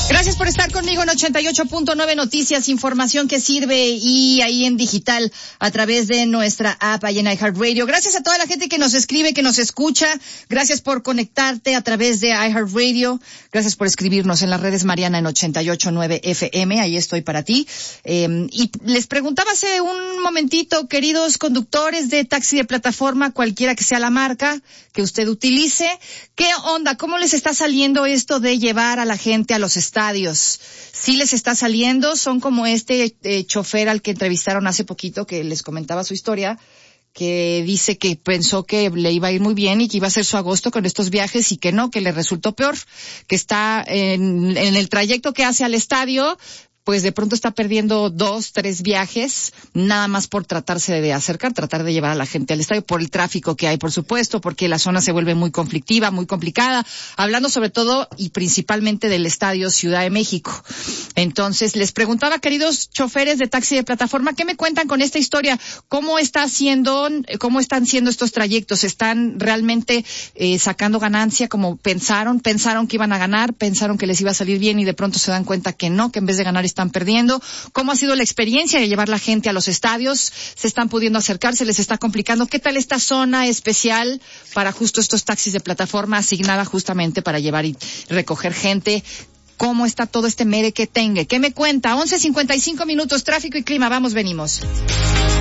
Gracias por estar conmigo en 88.9 Noticias, información que sirve, y ahí en digital a través de nuestra app ahí en iHeartRadio. Gracias a toda la gente que nos escribe, que nos escucha. Gracias por conectarte a través de iHeartRadio. Gracias por escribirnos en las redes. Mariana en 88.9 FM, ahí estoy para ti. Y les preguntaba hace un momentito, queridos conductores de taxi de plataforma, cualquiera que sea la marca que usted utilice, ¿qué onda? ¿Cómo les está saliendo esto de llevar a la gente a los estadios? ¿Sí les está saliendo? Son como este chofer al que entrevistaron hace poquito, que les comentaba su historia, que dice que pensó que le iba a ir muy bien y que iba a ser su agosto con estos viajes, y que no, que le resultó peor, que está en el trayecto que hace al estadio, pues de pronto está perdiendo 2, 3 viajes, nada más por tratarse de acercar, tratar de llevar a la gente al estadio, por el tráfico que hay, por supuesto, porque la zona se vuelve muy conflictiva, muy complicada, hablando sobre todo y principalmente del estadio Ciudad de México. Entonces, les preguntaba, queridos choferes de taxi de plataforma, ¿qué me cuentan con esta historia? ¿Cómo están siendo estos trayectos? ¿Están realmente sacando ganancia como pensaron? ¿Pensaron que iban a ganar? ¿Pensaron que les iba a salir bien y de pronto se dan cuenta que no, que en vez de ganar están perdiendo? ¿Cómo ha sido la experiencia de llevar la gente a los estadios? ¿Se están pudiendo acercar? ¿Se les está complicando? ¿Qué tal esta zona especial para justo estos taxis de plataforma asignada justamente para llevar y recoger gente? ¿Cómo está todo este merequetengue? ¿Qué me cuenta? 11:55 minutos, tráfico y clima. Vamos, venimos.